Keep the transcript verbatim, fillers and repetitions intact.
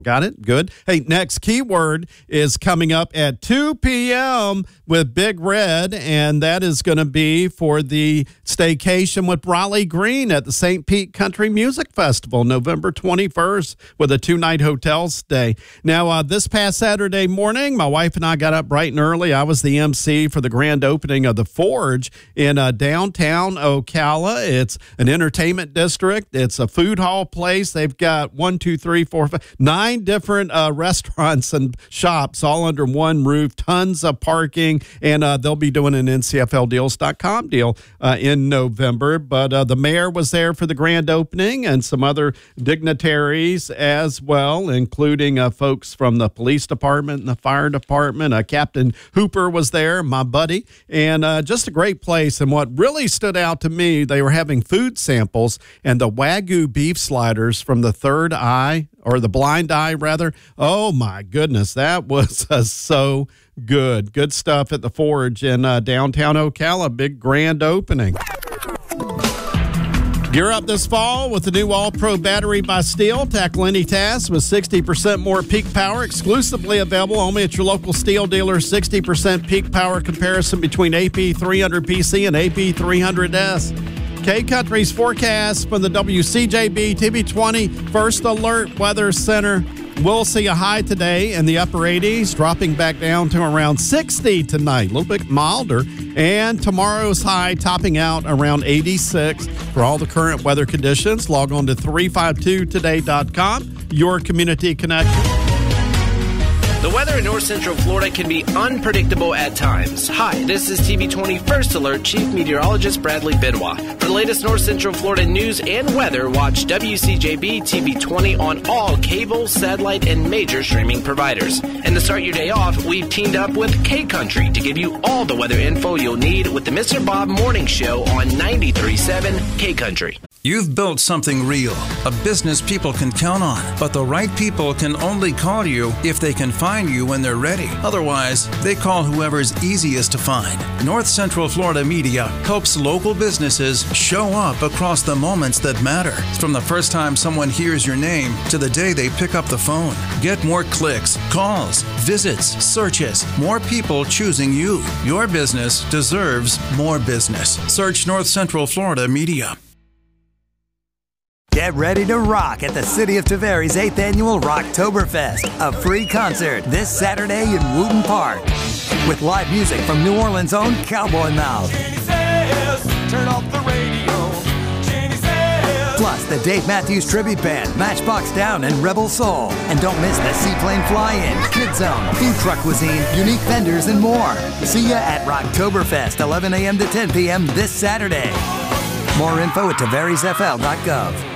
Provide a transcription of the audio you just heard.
Got it? Good. Hey, next keyword is coming up at two p.m. with Big Red, and that is going to be for the staycation with Raleigh Green at the Saint Pete Country Music Festival, November twenty-first, with a two-night hotel stay. Now, uh, this past Saturday morning, my wife and I got up bright and early. I was the M C for the grand opening of the Forge in uh, downtown Ocala. It's an entertainment district. It's a food hall place. They've got one, two, three, four, five, nine different uh, restaurants and shops all under one roof, tons of parking, and uh, they'll be doing an N C F L deals dot com deal uh, in November. But uh, the mayor was there for the grand opening and some other dignitaries as well, including uh, folks from the police department and the fire department. Uh, Captain Hooper was there, my buddy, and uh, just a great place. And what really stood out to me, they were having food samples, and the Wagyu beef sliders from the Third Eye, or the Blind Eye, rather. Oh, my goodness. That was uh, so good. Good stuff at the Forge in uh, downtown Ocala. Big grand opening. Gear up this fall with the new All-Pro battery by Steel. Tackle any task with sixty percent more peak power. Exclusively available only at your local Steel dealer. sixty percent peak power comparison between A P three hundred P C and A P three hundred S. K-Country's forecast from the W C J B T V twenty First Alert Weather Center. We'll see a high today in the upper eighties, dropping back down to around sixty tonight, a little bit milder. And tomorrow's high topping out around eighty-six. For all the current weather conditions, log on to three five two today dot com, your community connection. The weather in North Central Florida can be unpredictable at times. Hi, this is T V twenty First Alert Chief Meteorologist Bradley Benoit. For the latest North Central Florida news and weather, watch W C J B T V twenty on all cable, satellite, and major streaming providers. And to start your day off, we've teamed up with K-Country to give you all the weather info you'll need with the Mister Bob Morning Show on ninety-three point seven K-Country. You've built something real, a business people can count on. But the right people can only call you if they can find you when they're ready. Otherwise, they call whoever's easiest to find. North Central Florida Media helps local businesses show up across the moments that matter. From the first time someone hears your name to the day they pick up the phone. Get more clicks, calls, visits, searches, more people choosing you. Your business deserves more business. Search North Central Florida Media. Get ready to rock at the City of Tavares eighth Annual Rocktoberfest, a free concert this Saturday in Wooten Park. With live music from New Orleans' own Cowboy Mouth. Turn off the radio. Plus the Dave Matthews Tribute Band, Matchbox Down, and Rebel Soul. And don't miss the Seaplane Fly-In, Kid Zone, Food Truck Cuisine, Unique Vendors, and more. See ya at Rocktoberfest, eleven a.m. to ten p.m. this Saturday. More info at Tavares F L dot gov.